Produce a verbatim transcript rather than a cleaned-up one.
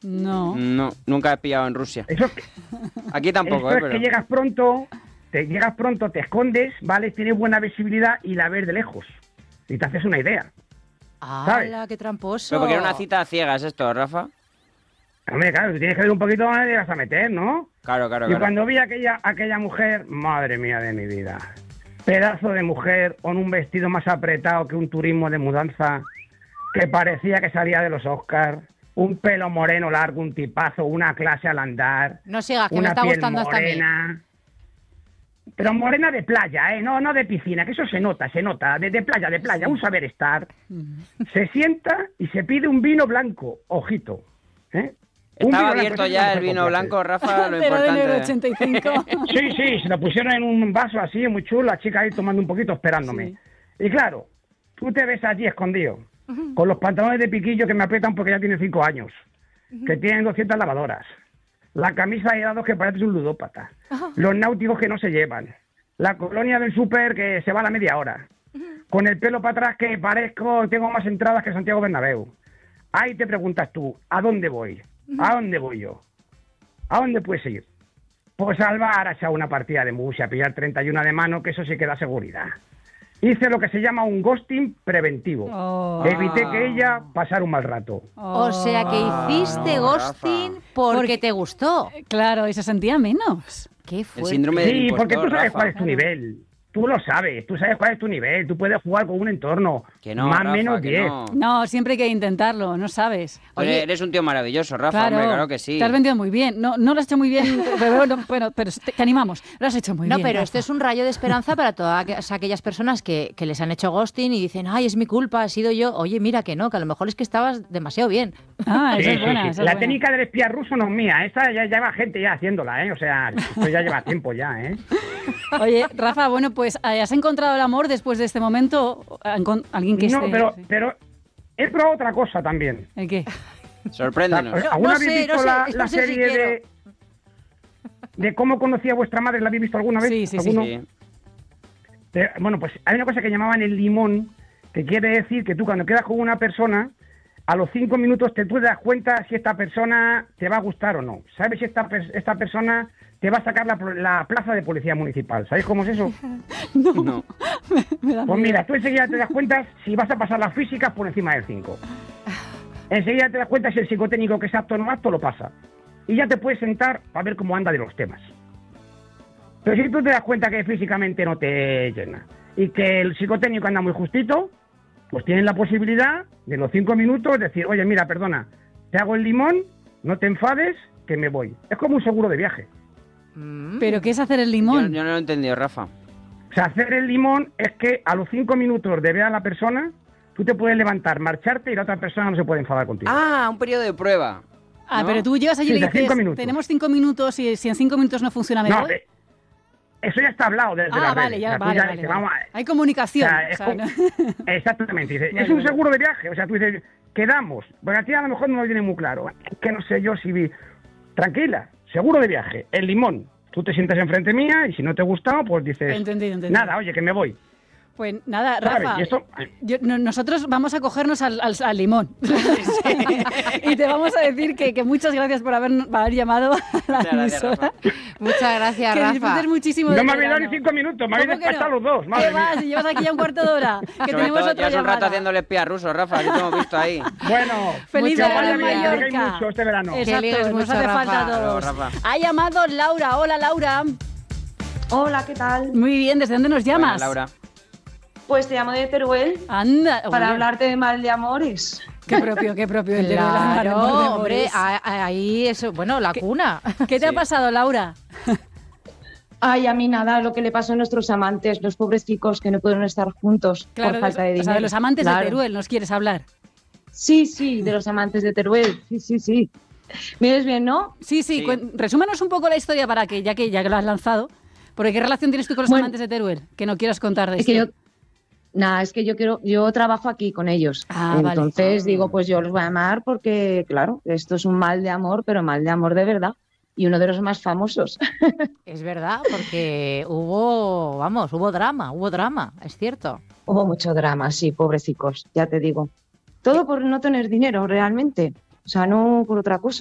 No. No, nunca he pillado en Rusia. Eso es que, Aquí tampoco, eso ¿eh? es Pero... que llegas pronto, te llegas pronto, te escondes, ¿vale? Tienes buena visibilidad y la ves de lejos. Y te haces una idea. ¡Hala, qué tramposo! Pero porque era una cita a ciegas esto, Rafa. Hombre, claro, tú tienes que ver un poquito dónde te vas a meter, ¿no? Claro, claro, Y claro. cuando vi a aquella, aquella mujer, madre mía de mi vida, pedazo de mujer con un vestido más apretado que un turismo de mudanza, que parecía que salía de los Oscars, un pelo moreno largo, un tipazo, una clase al andar, No sigas, que me una está piel gustando hasta a mí. morena. Pero morena de playa, ¿eh? No, no de piscina, que eso se nota, se nota, de, de playa, de playa, un saber estar. Se sienta y se pide un vino blanco, ojito, ¿eh? Un Estaba vino abierto blanco, ya eso el no vino se blanco, Rafa, lo Pero de enero importante. ochenta y cinco. Sí, sí, se lo pusieron en un vaso así, muy chulo, la chica ahí tomando un poquito, esperándome. Sí. Y claro, tú te ves allí escondido, con los pantalones de piquillo que me aprietan porque ya tiene cinco años, que tienen doscientas lavadoras, la camisa de dados que parece un ludópata, los náuticos que no se llevan, la colonia del súper que se va a la media hora, con el pelo para atrás que parezco, tengo más entradas que Santiago Bernabéu. Ahí te preguntas tú, ¿a dónde voy? ¿A dónde voy yo? ¿A dónde puedes ir? Pues al bar a echar una partida de mus y a pillar treinta y uno de mano, que eso sí que da seguridad. Hice lo que se llama un ghosting preventivo. Oh. Evité que ella pasara un mal rato. O sea que hiciste no, ghosting Rafa. porque, Porque- te gustó. Claro, y se sentía menos. Qué El fuerte. síndrome del Sí, impostor, porque tú sabes Rafa. cuál es tu nivel. Tú lo sabes, tú sabes cuál es tu nivel. Tú puedes jugar con un entorno. Que no, más o Rafa, menos que diez. no. No, siempre hay que intentarlo, no sabes. Oye, Oye, eres un tío maravilloso, Rafa, Claro, hombre, claro que sí. te has vendido muy bien. No, no lo has hecho muy bien, pero, bueno, pero, pero te, te animamos. Lo has hecho muy No, bien. pero Rafa. esto es un rayo de esperanza para todas aquellas personas que, que les han hecho ghosting y dicen, ay, es mi culpa, he sido yo. Oye, mira que no, que a lo mejor es que estabas demasiado bien. Ah, Sí, esa sí, es buena, sí. esa es La buena. técnica del espía ruso no es mía. Esta ya lleva gente ya haciéndola, ¿eh? O sea, esto ya lleva tiempo ya, ¿eh? Oye, Rafa, bueno, pues eh, ¿has encontrado el amor después de este momento? ¿Encon- ¿Alguien que No, esté...? pero, sí. pero he probado otra cosa también. ¿El qué? Sorpréndenos. ¿Alguna No habéis sé, visto no sé, la, no la sé si serie quiero. de, de cómo conocía a vuestra madre? ¿La habéis visto alguna vez? Sí, sí, sí. ¿Alguno? Sí. Eh, bueno, pues hay una cosa que llamaban el limón, que quiere decir que tú cuando quedas con una persona, a los cinco minutos te tú te das cuenta si esta persona te va a gustar o no. ¿Sabes si esta, pers- esta persona te va a sacar la, la plaza de policía municipal? ¿Sabéis cómo es eso? No. Me da Pues miedo. mira, tú enseguida te das cuenta si vas a pasar las físicas por encima del cinco. Enseguida te das cuenta si el psicotécnico que es apto o no apto lo pasa. Y ya te puedes sentar para ver cómo anda de los temas. Pero si tú te das cuenta que físicamente no te llena y que el psicotécnico anda muy justito, pues tienes la posibilidad de en los cinco minutos decir, oye, mira, perdona, te hago el limón, no te enfades, que me voy. Es como un seguro de viaje. Mm. ¿Pero qué es hacer el Yo, limón? yo no lo he entendido, Rafa. O sea, hacer el limón es que a los cinco minutos de ver a la persona, tú te puedes levantar, marcharte y la otra persona no se puede enfadar contigo. Ah, un periodo de prueba. Ah, ¿no? pero tú llegas allí y Sí, le de cinco dices, minutos. tenemos cinco minutos y si en cinco minutos no funciona, me No, voy. eh, eso ya está hablado desde Ah, las vale, redes. ya, O sea, tú vale, ya vale, dices, vale. vamos a- Hay comunicación. O sea, es o sea, como- ¿no? Exactamente. Dice, Vale, es un vale. seguro de viaje. O sea, tú dices, quedamos. Porque a ti a lo mejor no lo viene muy claro. Es que no sé yo si vi. Tranquila, seguro de viaje. El limón. Tú te sientas enfrente mía y si no te gusta, pues dices. Entendido, entendido. Nada, oye, que me voy. Pues nada, ¿Sabes? Rafa, Y esto- yo- no- nosotros vamos a cogernos al, al- al limón. Y te vamos a decir que, que muchas gracias por haber, por haber llamado a la Muchas gracias, emisora. Rafa. Muchas gracias, Que Rafa. disfrutes muchísimo No del me habéis dado ni verano. cinco minutos. Me habéis ¿Cómo que despachado no? los dos. ¿Qué Madre va? mía. Si llevas aquí ya un cuarto de hora, que Sobre tenemos todo, otra llevas un llamada. rato haciéndole espía ruso, Rafa, que te hemos visto ahí. Bueno, Feliz Muchas verano en gracias. Que ligáis Mallorca. mucho este verano. Que Exacto, ligues nos mucho, hace falta a Rafa. todos. Claro, Rafa. Ha llamado Laura. Hola, Laura. Hola, ¿qué tal? Muy bien, ¿desde dónde nos llamas? Bueno, Laura. Pues te llamo de Teruel Anda. para oye, hablarte de mal de amores. Qué propio, qué propio. el Teruel, hablar de Claro, amor de hombre, amores. a- a- ahí eso, bueno, la cuna. ¿Qué te ha Sí. pasado, Laura? Ay, a mí nada, lo que le pasó a nuestros amantes, los pobres chicos que no pudieron estar juntos por falta de o dinero. sea, de los amantes Claro. de Teruel, ¿nos quieres hablar? Sí, sí, de los amantes de Teruel. Sí, sí, sí. ¿Me oyes bien, no? Sí, sí, Sí. cuen- resúmenos un poco la historia para que, ya que ya que lo has lanzado, porque ¿qué relación tienes tú con los Bueno, amantes de Teruel? Que no quieras contar de Es que esto. yo... Nada, es que yo quiero, yo trabajo aquí con ellos. Ah, vale. Entonces digo, pues yo los voy a llamar porque, claro, esto es un mal de amor, pero mal de amor de verdad. Y uno de los más famosos. Es verdad, porque hubo, vamos, hubo drama, hubo drama, es cierto. Hubo mucho drama, sí, pobrecicos, ya te digo. Todo por no tener dinero, realmente. O sea, no por otra cosa.